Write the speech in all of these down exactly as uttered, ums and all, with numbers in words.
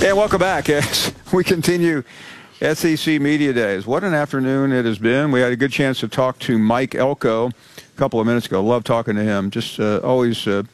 And welcome back as we continue S E C Media Days. What an afternoon it has been. We had a good chance to talk to Mike Elko a couple of minutes ago. Love talking to him. Just uh, always uh,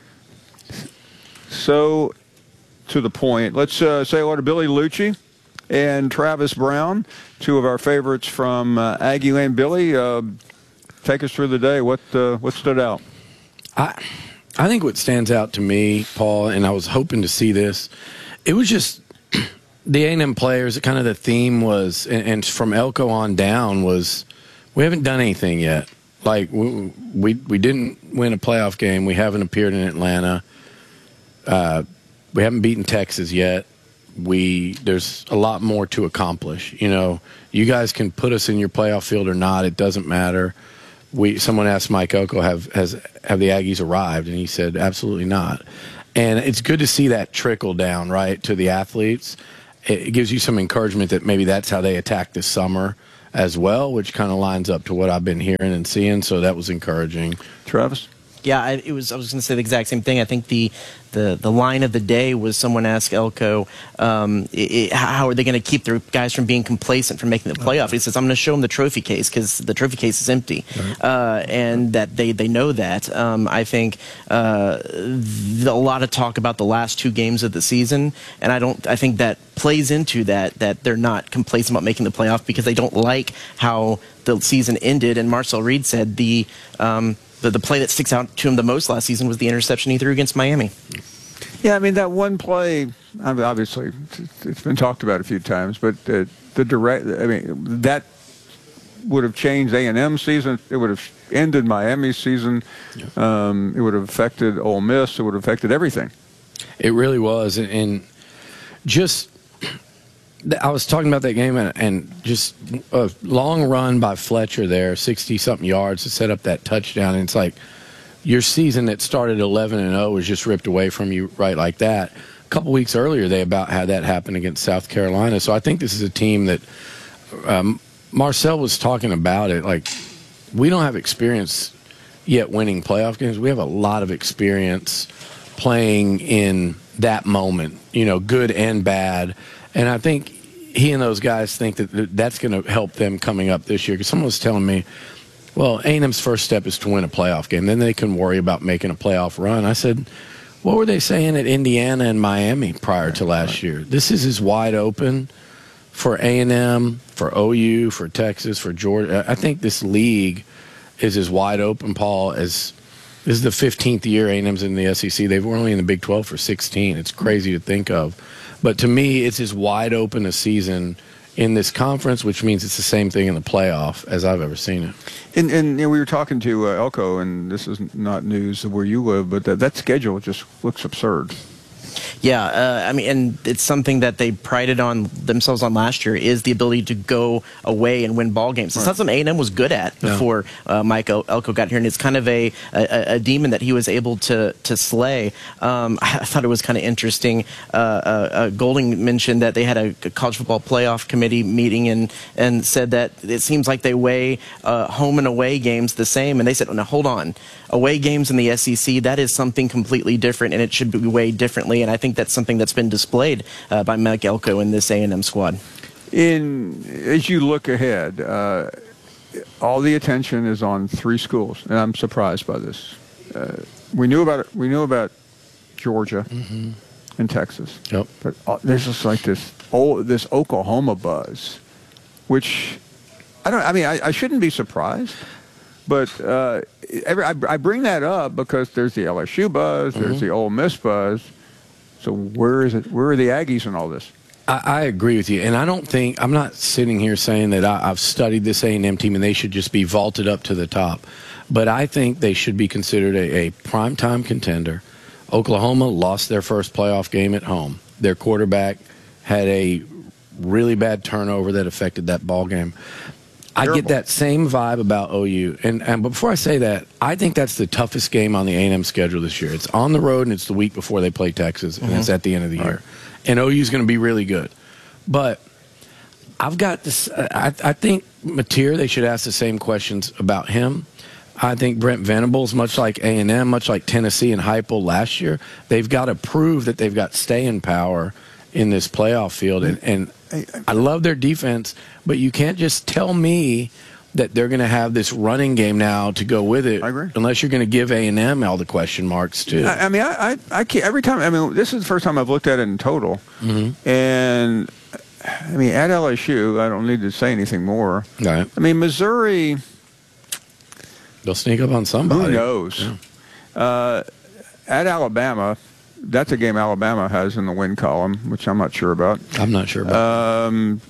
so to the point. Let's uh, say hello to Billy Lucci and Travis Brown, two of our favorites from uh, Aggie Land. Billy, uh, take us through the day. What uh, what stood out? I I think what stands out to me, Paul, and I was hoping to see this, it was just the A and M players. Kind of the theme was, and, and from Elko on down was, we haven't done anything yet. Like we we, we didn't win a playoff game. We haven't appeared in Atlanta. Uh, we haven't beaten Texas yet. We there's a lot more to accomplish. You know, you guys can put us in your playoff field or not. It doesn't matter. We someone asked Mike Elko, have has have the Aggies arrived, and he said absolutely not. And it's good to see that trickle down, right, to the athletes. It gives you some encouragement that maybe that's how they attack this summer as well, which kind of lines up to what I've been hearing and seeing. So that was encouraging. Travis? Yeah, I, it was. I was going to say the exact same thing. I think the the, the line of the day was someone asked Elko, um, it, it, how are they going to keep their guys from being complacent, from making the playoff? He says, I'm going to show them the trophy case because the trophy case is empty, right. uh, and that they, they know that. Um, I think uh, the, a lot of talk about the last two games of the season, and I don't. I think that plays into that that they're not complacent about making the playoff because they don't like how the season ended. And Marcel Reed said the. Um, The, the play that sticks out to him the most last season was the interception he threw against Miami. Yeah, I mean, that one play, obviously, it's been talked about a few times, but the, the direct, I mean, that would have changed A and M's season. It would have ended Miami's season. Yeah. Um, it would have affected Ole Miss. It would have affected everything. It really was. And, and just, I was talking about that game, and, and just a long run by Fletcher there, sixty-something yards to set up that touchdown. And it's like your season that started eleven and oh was just ripped away from you right like that. A couple weeks earlier, they about had that happen against South Carolina. So I think this is a team that um, Marcel was talking about it. Like, we don't have experience yet winning playoff games. We have a lot of experience playing in that moment, you know, good and bad. And I think he and those guys think that that's going to help them coming up this year. Because someone was telling me, well, A and M's first step is to win a playoff game. Then they can worry about making a playoff run. I said, what were they saying at Indiana and Miami prior to last year? This is as wide open for A and M, for O U, for Texas, for Georgia. I think this league is as wide open, Paul, as this is the fifteenth year A and M's in the S E C. They were only in the Big twelve for sixteen. It's crazy to think of. But to me, it's as wide open a season in this conference, which means it's the same thing in the playoff as I've ever seen it. And, and you know, we were talking to uh, Elko, and this is not news where you live, but that, that schedule just looks absurd. Yeah, uh, I mean, and it's something that they prided on themselves on last year is the ability to go away and win ball games. It's right. Not something A and M was good at before no. uh, Mike Elko got here, and it's kind of a, a, a demon that he was able to to slay. Um, I thought it was kind of interesting. Uh, uh, uh, Golding mentioned that they had a, a college football playoff committee meeting and and said that it seems like they weigh uh, home and away games the same, and they said, oh, now hold on, away games in the S E C, that is something completely different, and it should be weighed differently. And I think that's something that's been displayed uh, by Mike Elko in this A and M squad. In as you look ahead, uh, all the attention is on three schools, and I'm surprised by this. Uh, we knew about it. We knew about Georgia mm-hmm. and Texas, yep. but uh, there's just like this oh, this Oklahoma buzz, which I don't. I mean, I, I shouldn't be surprised. But uh, every, I, I bring that up because there's the L S U buzz, there's mm-hmm. the Ole Miss buzz. So where is it? Where are the Aggies in all this? I, I agree with you, and I don't think I'm not sitting here saying that I, I've studied this A and M team and they should just be vaulted up to the top. But I think they should be considered a, a primetime contender. Oklahoma lost their first playoff game at home. Their quarterback had a really bad turnover that affected that ball game. Terrible. I get that same vibe about O U. And, and before I say that, I think that's the toughest game on the A and M schedule this year. It's on the road, and it's the week before they play Texas, and mm-hmm. it's at the end of the All year. Right. And O U is going to be really good. But I've got this. I, I think Mateer, they should ask the same questions about him. I think Brent Venables, much like A and M, much like Tennessee and Heupel last year, they've got to prove that they've got staying power in this playoff field. And, and I love their defense, but you can't just tell me that they're going to have this running game now to go with it. I agree. Unless you're going to give A and M all the question marks too. I, I mean, I, I, I can't, every time. I mean, this is the first time I've looked at it in total, mm-hmm. and I mean, at L S U, I don't need to say anything more. Right. I mean, Missouri. They'll sneak up on somebody. Who knows? Yeah. Uh, at Alabama, that's a game Alabama has in the win column, which I'm not sure about. I'm not sure about. Um,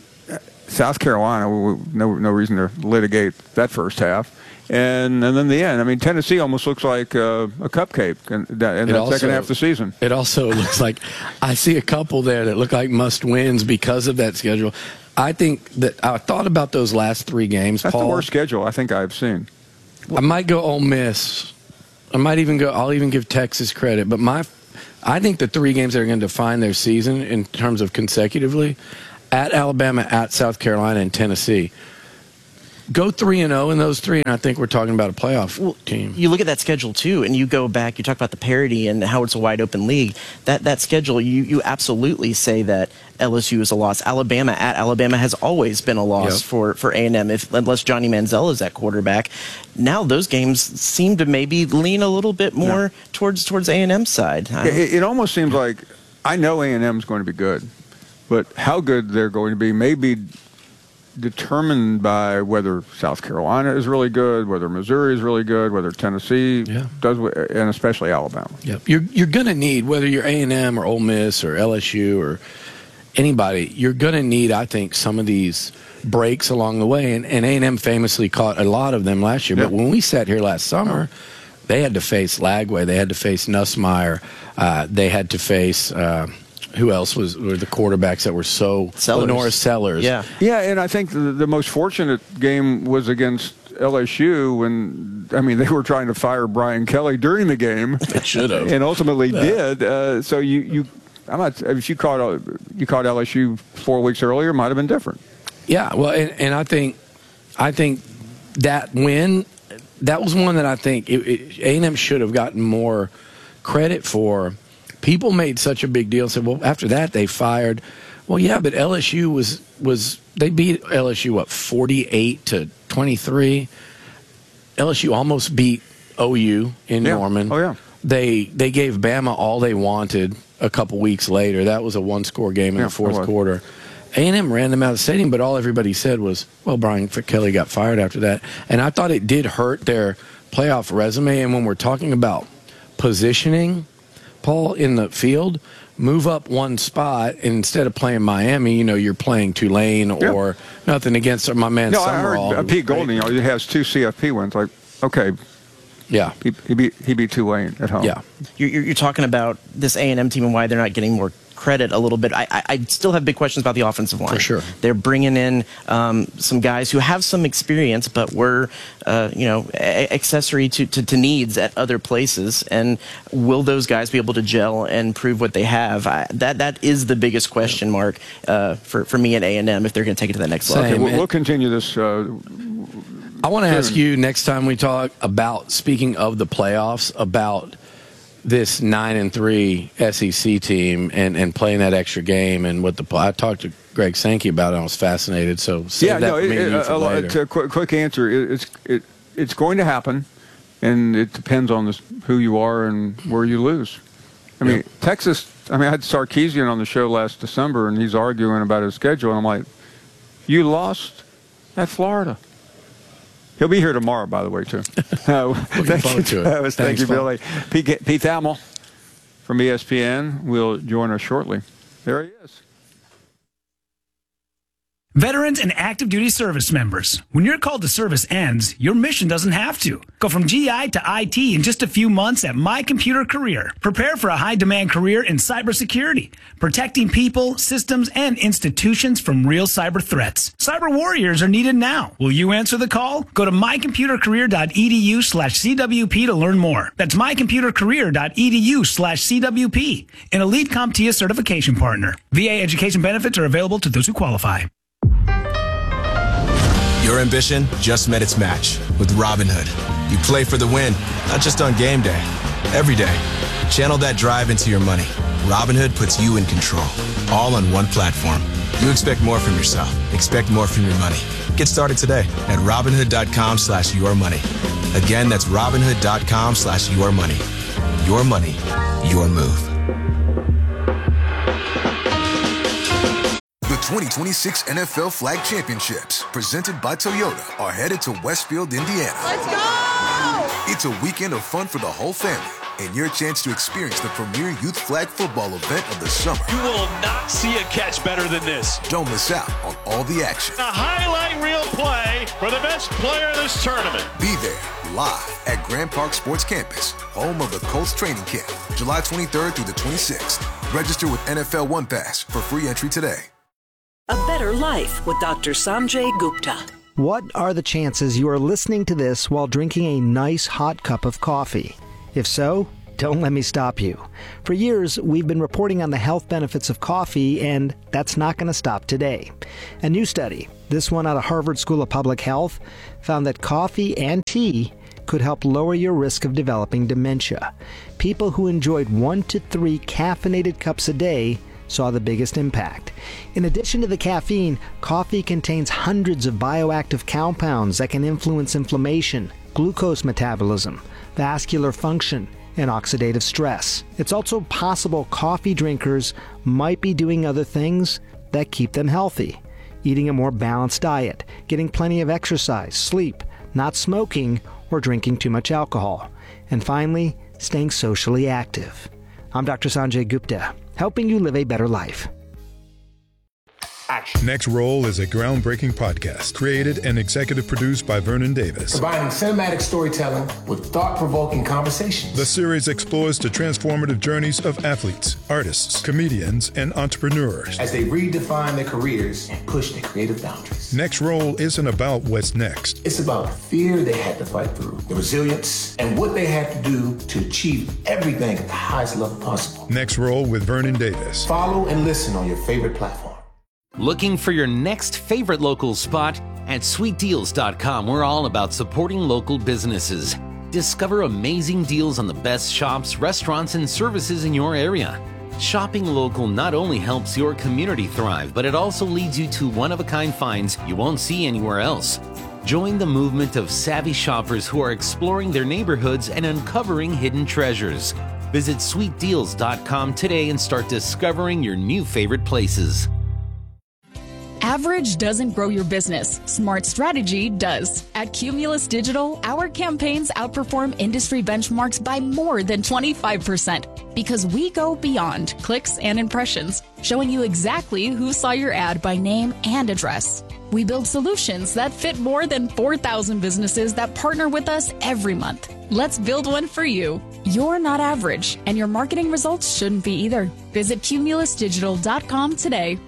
South Carolina, no no reason to litigate that first half. And and then the end. I mean, Tennessee almost looks like uh, a cupcake in that, in that also, second half of the season. It also looks like I see a couple there that look like must-wins because of that schedule. I think that I thought about those last three games, That's Paul. the worst schedule I think I've seen. I might go Ole Miss. I might even go. I'll even give Texas credit. But my, I think the three games that are going to define their season in terms of consecutively, at Alabama, at South Carolina, and Tennessee. Go three and zero in those three, and I think we're talking about a playoff well, team. You look at that schedule too, and you go back. You talk about the parity and how it's a wide open league. That that schedule, you you absolutely say that L S U is a loss. Alabama at Alabama has always been a loss yep. for for A and M, if unless Johnny Manziel is at quarterback. Now those games seem to maybe lean a little bit more yeah. towards towards A and M's side. It, it almost seems like I know A and M is going to be good, but how good they're going to be may be determined by whether South Carolina is really good, whether Missouri is really good, whether Tennessee yeah. does, and especially Alabama. Yep. You're you're going to need, whether you're A and M or Ole Miss or L S U or anybody, you're going to need, I think, some of these breaks along the way. And, and A and M famously caught a lot of them last year. Yep. But when we sat here last summer, they had to face Lagway. They had to face Nussmeier. Uh, they had to face uh, – who else was were the quarterbacks that were so Sellers. Lenora Sellers? Yeah, yeah, and I think the, the most fortunate game was against L S U when I mean they were trying to fire Brian Kelly during the game. They should have, and ultimately yeah. did. Uh, so you you I'm not if you caught you caught L S U four weeks earlier, it might have been different. Yeah, well, and, and I think I think that win that was one that I think it, it, A and M should have gotten more credit for. People made such a big deal and said, well, after that they fired. Well, yeah, but L S U was was they beat L S U what forty-eight to twenty-three. L S U almost beat O U in yeah. Norman. Oh yeah. They they gave Bama all they wanted a couple weeks later. That was a one-score game in yeah, the fourth quarter. A and M ran them out of the stadium, but all everybody said was, well, Brian Kelly got fired after that. And I thought it did hurt their playoff resume. And when we're talking about positioning, Paul, in the field, move up one spot, and instead of playing Miami, you know, you're playing Tulane or yeah. nothing against my man no, Summerall. I heard uh, Pete Golding, you know, he has two C F P wins. Like, okay. Yeah. He, he, beat, he beat Tulane at home. Yeah. You're, you're talking about this A and M team and why they're not getting more credit a little bit. I, I, I still have big questions about the offensive line. For sure. They're bringing in um, some guys who have some experience, but were, uh, you know, a- accessory to, to, to needs at other places. And will those guys be able to gel and prove what they have? I, that That is the biggest question mark uh, for, for me at A and M if they're going to take it to the next level. Okay, we'll, we'll continue this. Uh, I want to ask you next time we talk about, speaking of the playoffs, about this nine and three S E C team and, and playing that extra game and what the I talked to Greg Sankey about it. And I was fascinated. So save yeah, that no, it, meeting it, for uh, later. It's a quick, quick answer. It, it's it, it's going to happen, and it depends on this, who you are and where you lose. I mean, yep. Texas. I mean, I had Sarkisian on the show last December, and he's arguing about his schedule. And I'm like, you lost at Florida. He'll be here tomorrow, by the way, too. Uh, Looking forward to it. Thank Thanks, you, Paul. Billy. Pete, Pete Thamel from E S P N will join us shortly. There he is. Veterans and active duty service members, when your call to service ends, your mission doesn't have to. Go from G I to I T in just a few months at My Computer Career. Prepare for a high-demand career in cybersecurity, protecting people, systems, and institutions from real cyber threats. Cyber warriors are needed now. Will you answer the call? Go to mycomputercareer.edu slash CWP to learn more. That's mycomputercareer.edu slash CWP, an Elite CompTIA certification partner. V A education benefits are available to those who qualify. Your ambition just met its match with Robinhood. You play for the win, not just on game day. Every day, channel that drive into your money Robinhood puts you in control, all on one platform. You expect more from yourself. Expect more from your money. Get started today at Robinhood.com slash your money. Again, that's Robinhood.com slash your money. Your money, your move. The twenty twenty-six N F L Flag Championships, presented by Toyota, are headed to Westfield, Indiana. Let's go! It's a weekend of fun for the whole family and your chance to experience the premier youth flag football event of the summer. You will not see a catch better than this. Don't miss out on all the action. A highlight reel play for the best player of this tournament. Be there live at Grand Park Sports Campus, home of the Colts training camp, July twenty-third through the twenty-sixth. Register with N F L One Pass for free entry today. A Better Life with Doctor Sanjay Gupta. What are the chances you are listening to this while drinking a nice hot cup of coffee? If so, don't let me stop you. For years, we've been reporting on the health benefits of coffee, and that's not going to stop today. A new study, this one out of Harvard School of Public Health, found that coffee and tea could help lower your risk of developing dementia. People who enjoyed one to three caffeinated cups a day saw the biggest impact. In addition to the caffeine, coffee contains hundreds of bioactive compounds that can influence inflammation, glucose metabolism, vascular function, and oxidative stress. It's also possible coffee drinkers might be doing other things that keep them healthy. Eating a more balanced diet, getting plenty of exercise, sleep, not smoking, or drinking too much alcohol. And finally, staying socially active. I'm Doctor Sanjay Gupta, helping you live a better life. Action. Next Roll is a groundbreaking podcast created and executive produced by Vernon Davis. Combining cinematic storytelling with thought-provoking conversations. The series explores the transformative journeys of athletes, artists, comedians, and entrepreneurs as they redefine their careers and push their creative boundaries. Next Roll isn't about what's next. It's about the fear they had to fight through, the resilience, and what they had to do to achieve everything at the highest level possible. Next Roll with Vernon Davis. Follow and listen on your favorite platform. Looking for your next favorite local spot? At sweet deals dot com, we're all about supporting local businesses. Discover amazing deals on the best shops, restaurants, and services in your area. Shopping local not only helps your community thrive, but it also leads you to one-of-a-kind finds you won't see anywhere else. Join the movement of savvy shoppers who are exploring their neighborhoods and uncovering hidden treasures. Visit sweet deals dot com today and start discovering your new favorite places. Average doesn't grow your business. Smart strategy does. At Cumulus Digital, our campaigns outperform industry benchmarks by more than twenty-five percent because we go beyond clicks and impressions, showing you exactly who saw your ad by name and address. We build solutions that fit more than four thousand businesses that partner with us every month. Let's build one for you. You're not average, and your marketing results shouldn't be either. Visit Cumulus Digital dot com today.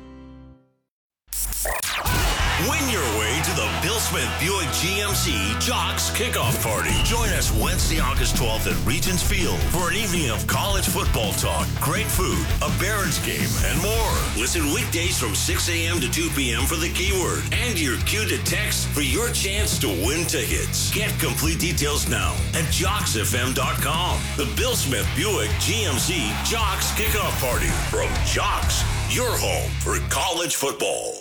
Win your way to the Bill Smith Buick G M C Jocks Kickoff Party. Join us Wednesday, August twelfth at Regents Field for an evening of college football talk, great food, a Barons game, and more. Listen weekdays from six a.m. to two p.m. for the keyword and your cue to text for your chance to win tickets. Get complete details now at jocks f m dot com. The Bill Smith Buick G M C Jocks Kickoff Party from Jocks, your home for college football.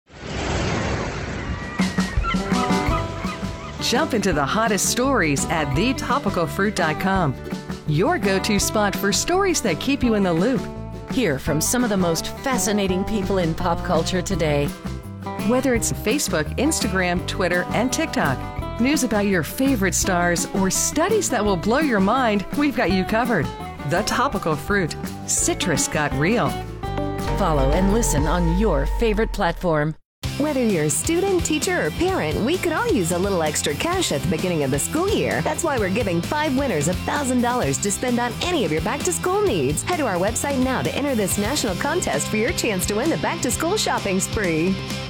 Jump into the hottest stories at the topical fruit dot com. Your go-to spot for stories that keep you in the loop. Hear from some of the most fascinating people in pop culture today. Whether it's Facebook, Instagram, Twitter, and TikTok, news about your favorite stars, or studies that will blow your mind, we've got you covered. The Topical Fruit. Citrus got real. Follow and listen on your favorite platform. Whether you're a student, teacher, or parent, we could all use a little extra cash at the beginning of the school year. That's why we're giving five winners one thousand dollars to spend on any of your back-to-school needs. Head to our website now to enter this national contest for your chance to win the back-to-school shopping spree.